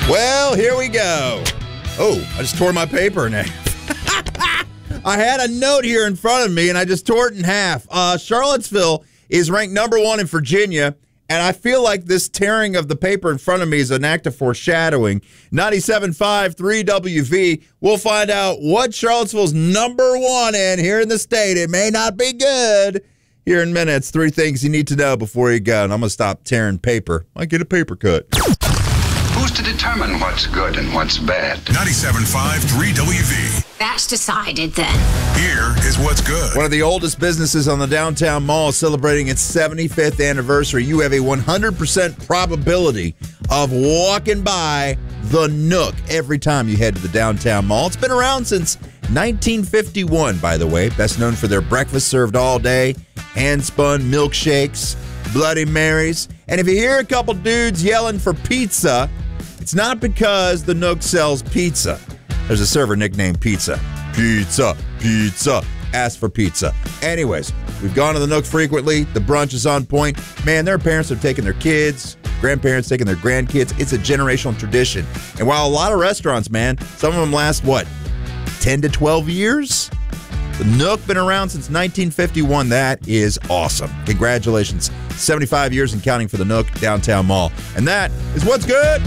Well, here we go. Oh, I just tore my paper in half. I had a note here in front of me, and I just tore it in half. Charlottesville is ranked number 1 in Virginia, and I feel like this tearing of the paper in front of me is an act of foreshadowing. 97.5, 3WV. We'll find out what Charlottesville's number 1 in here in the state. It may not be good. Here in minutes, 3 things you need to know before you go, and I'm going to stop tearing paper. I get a paper cut. Who's to determine what's good and what's bad? 97.5 3WV. That's decided then. Here is what's good. One of the oldest businesses on the downtown mall is celebrating its 75th anniversary. You have a 100% probability of walking by the Nook every time you head to the downtown mall. It's been around since 1951, by the way. Best known for their breakfast served all day, hand-spun milkshakes, Bloody Marys. And if you hear a couple dudes yelling for pizza, it's not because the Nook sells pizza. There's a server nicknamed Pizza. Pizza, pizza. Ask for pizza. Anyways, we've gone to the Nook frequently. The brunch is on point. Man, their parents have taken their kids, grandparents taking their grandkids. It's a generational tradition. And while a lot of restaurants, man, some of them last, 10 to 12 years? The Nook been around since 1951. That is awesome. Congratulations. 75 years and counting for the Nook Downtown Mall. And that is what's good.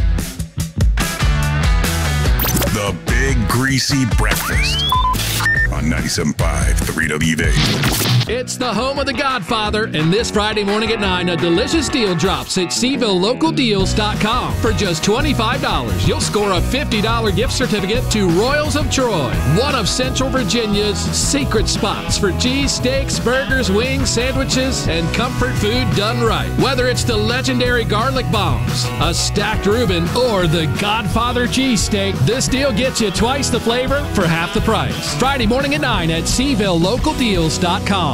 The Big Greasy Breakfast on 97.5 3WV. It's the home of The Godfather, and this Friday morning at 9, a delicious deal drops at SeavilleLocalDeals.com. For just $25, you'll score a $50 gift certificate to Royals of Troy, one of Central Virginia's secret spots for cheese steaks, burgers, wings, sandwiches, and comfort food done right. Whether it's the legendary garlic bombs, a stacked Reuben, or the Godfather cheesesteak, this deal gets you twice the flavor for half the price. Friday morning at 9 at SeavilleLocalDeals.com.